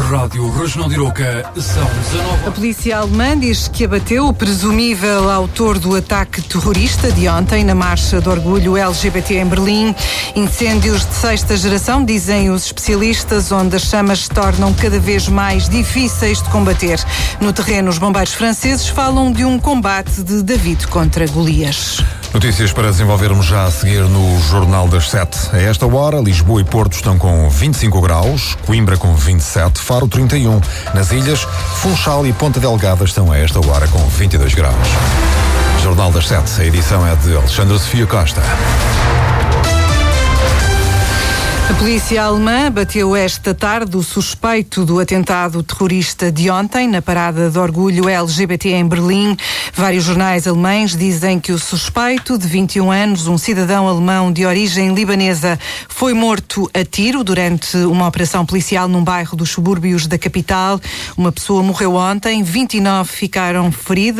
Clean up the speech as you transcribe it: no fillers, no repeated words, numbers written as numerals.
Rádio Regional de Iroca, são 19. A polícia alemã diz que abateu o presumível autor do ataque terrorista de ontem na Marcha de Orgulho LGBT em Berlim. Incêndios de sexta geração, dizem os especialistas, onde as chamas se tornam cada vez mais difíceis de combater. No terreno, os bombeiros franceses falam de um combate de David contra Golias. Notícias para desenvolvermos já a seguir no Jornal das 7. A esta hora, Lisboa e Porto estão com 25 graus, Coimbra com 27, Faro 31. Nas ilhas, Funchal e Ponta Delgada estão a esta hora com 22 graus. Jornal das 7. A edição é de Alexandre Sofia Costa. A polícia alemã bateu esta tarde o suspeito do atentado terrorista de ontem na parada de orgulho LGBT em Berlim. Vários jornais alemães dizem que o suspeito, de 21 anos, um cidadão alemão de origem libanesa, foi morto a tiro durante uma operação policial num bairro dos subúrbios da capital. Uma pessoa morreu ontem, 29 ficaram feridas.